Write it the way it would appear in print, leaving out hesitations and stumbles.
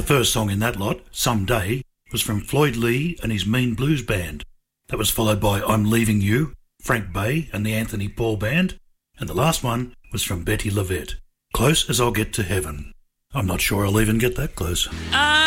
first song in that lot, Someday, was from Floyd Lee and his Mean Blues Band. That was followed by I'm Leaving You, Frank Bay and the Anthony Paul Band. And the last one was from Betty Lavette, Close as I'll Get to Heaven. I'm not sure I'll even get that close.